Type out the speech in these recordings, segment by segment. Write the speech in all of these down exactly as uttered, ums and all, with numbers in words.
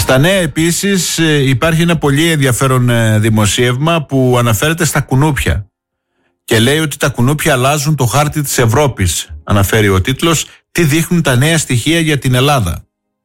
Στα νέα επίσης υπάρχει ένα πολύ ενδιαφέρον δημοσίευμα που αναφέρεται στα κουνούπια και λέει ότι τα κουνούπια αλλάζουν το χάρτη της Ευρώπης. Αναφέρει ο τίτλος «Τι δείχνουν τα νέα στοιχεία για την Ελλάδα».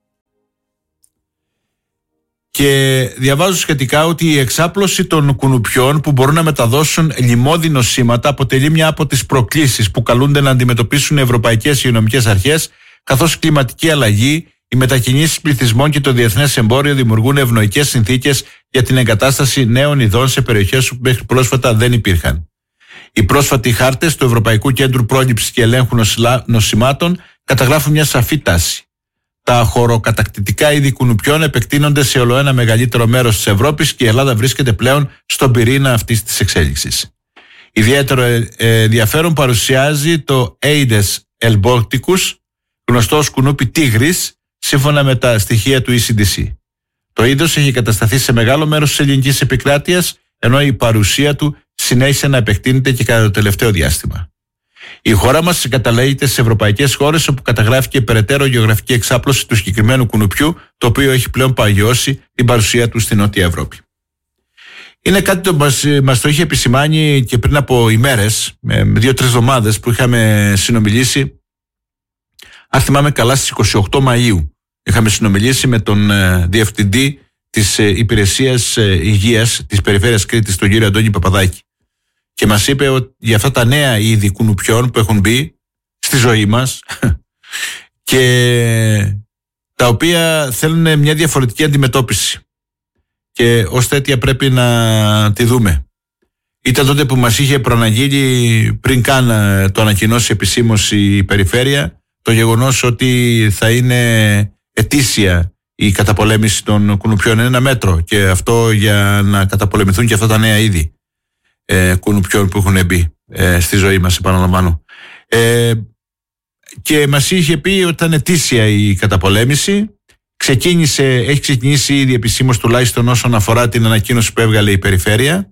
Και διαβάζω σχετικά ότι η εξάπλωση των κουνουπιών που μπορούν να μεταδώσουν λιμώδη νοσήματα αποτελεί μια από τις προκλήσεις που καλούνται να αντιμετωπίσουν οι ευρωπαϊκές υγειονομικές αρχές, καθώς η κλιματική αλλαγή, οι μετακινήσεις πληθυσμών και το διεθνές εμπόριο δημιουργούν ευνοϊκές συνθήκες για την εγκατάσταση νέων ειδών σε περιοχές που μέχρι πρόσφατα δεν υπήρχαν. Οι πρόσφατοι χάρτες του Ευρωπαϊκού Κέντρου Πρόληψης και Ελέγχου Νοσημάτων καταγράφουν μια σαφή τάση. Τα χωροκατακτητικά είδη κουνουπιών επεκτείνονται σε ολοένα μεγαλύτερο μέρος της Ευρώπης και η Ελλάδα βρίσκεται πλέον στον πυρήνα αυτής της εξέλιξης. Ιδιαίτερο ενδιαφέρον παρουσιάζει το Aedes albopicus, γνωστό ως κουνούπι τίγρης, σύμφωνα με τα στοιχεία του ι σι ντι σι. Το είδος έχει κατασταθεί σε μεγάλο μέρος της ελληνικής επικράτειας, ενώ η παρουσία του συνέχισε να επεκτείνεται και κατά το τελευταίο διάστημα. Η χώρα μας συγκαταλέγεται στις ευρωπαϊκές χώρες όπου καταγράφηκε περαιτέρω γεωγραφική εξάπλωση του συγκεκριμένου κουνουπιού, το οποίο έχει πλέον παγιώσει την παρουσία του στην Νότια Ευρώπη. Είναι κάτι που μας, μας το είχε επισημάνει και πριν από ημέρες, με δύο-τρεις εβδομάδες που είχαμε συνομιλήσει. Αν θυμάμαι καλά, στις είκοσι οκτώ Μαΐου είχαμε συνομιλήσει με τον ε, Διευθυντή της ε, Υπηρεσίας ε, Υγείας της Περιφέρειας Κρήτης, τον κύριο Αντώνη Παπαδάκη. Και μας είπε ότι για αυτά τα νέα είδη κουνουπιών που έχουν μπει στη ζωή μας και τα οποία θέλουν μια διαφορετική αντιμετώπιση και ως τέτοια πρέπει να τη δούμε. Ήταν τότε που μας είχε προαναγγείλει, πριν καν το ανακοινώσει επισήμως η Περιφέρεια, το γεγονός ότι θα είναι ετήσια η καταπολέμηση των κουνουπιών. Είναι ένα μέτρο και αυτό για να καταπολεμηθούν και αυτά τα νέα είδη ε, κουνουπιών που έχουν μπει ε, στη ζωή μας, επαναλαμβάνω. Ε, και μας είχε πει ότι ήταν ετήσια η καταπολέμηση. Ξεκίνησε, έχει ξεκινήσει ήδη επισήμως, τουλάχιστον όσον αφορά την ανακοίνωση που έβγαλε η Περιφέρεια,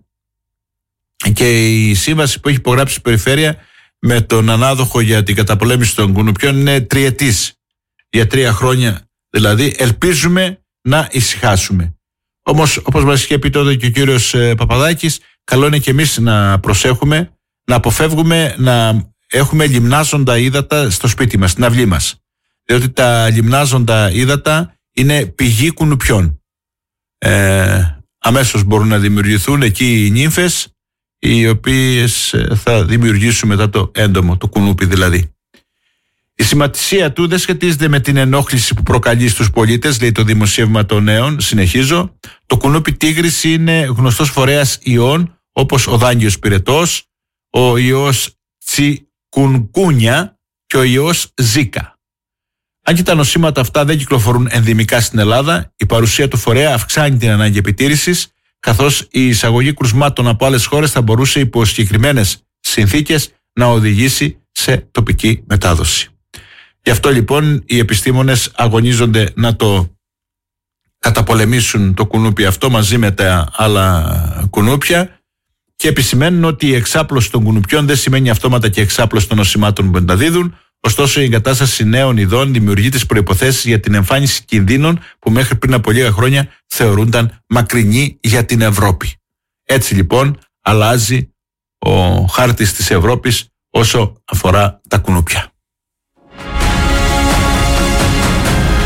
και η σύμβαση που έχει υπογράψει η Περιφέρεια με τον ανάδοχο για την καταπολέμηση των κουνουπιών είναι τριετής, για τρία χρόνια δηλαδή. Ελπίζουμε να ησυχάσουμε. Όμως, όπως μας είχε πει τότε και ο κύριος Παπαδάκης, καλό είναι και εμείς να προσέχουμε, να αποφεύγουμε να έχουμε λιμνάζοντα ύδατα στο σπίτι μας, στην αυλή μας. Διότι τα λιμνάζοντα ύδατα είναι πηγή κουνουπιών. Ε, αμέσως μπορούν να δημιουργηθούν εκεί οι νύμφες, οι οποίες θα δημιουργήσουν μετά το έντομο, το κουνούπι δηλαδή. Η σημασία του δεν σχετίζεται με την ενόχληση που προκαλεί στους πολίτες, λέει το δημοσίευμα των νέων. Συνεχίζω. Το κουνούπι τίγρης είναι γνωστός φορέας ιών, όπως ο δάγκιος πυρετός, ο ιός τσικουνκούνια και ο ιός ζίκα. Αν και τα νοσήματα αυτά δεν κυκλοφορούν ενδυμικά στην Ελλάδα, η παρουσία του φορέα αυξάνει την ανάγκη επιτήρησης, καθώς η εισαγωγή κρουσμάτων από άλλες χώρες θα μπορούσε υπό συγκεκριμένες συνθήκες να οδηγήσει σε τοπική μετάδοση. Γι' αυτό λοιπόν οι επιστήμονες αγωνίζονται να το καταπολεμήσουν το κουνούπι αυτό μαζί με τα άλλα κουνούπια και επισημαίνουν ότι η εξάπλωση των κουνουπιών δεν σημαίνει αυτόματα και εξάπλωση των νοσημάτων που μεταδίδουν. Ωστόσο, η εγκατάσταση νέων ειδών δημιουργεί τις προϋποθέσεις για την εμφάνιση κινδύνων που μέχρι πριν από λίγα χρόνια θεωρούνταν μακρινοί για την Ευρώπη. Έτσι λοιπόν αλλάζει ο χάρτης της Ευρώπης όσο αφορά τα κουνούπια.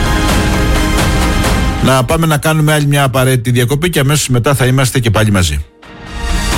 Να πάμε να κάνουμε άλλη μια απαραίτητη διακοπή και αμέσως μετά θα είμαστε και πάλι μαζί.